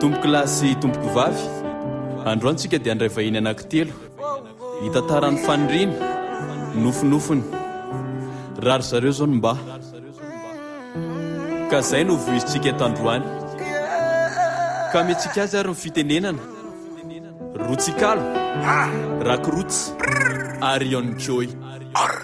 tompoko lasy tompoko vavy androantsika dia andray vahiny anankitelo hitatarany faniriny nofinofiny rary zareo zao nomba ka zay no voizintsika eto androany ka metsika azy ary ny fitenenana rotsikalo rakorotsy ary Ion Joy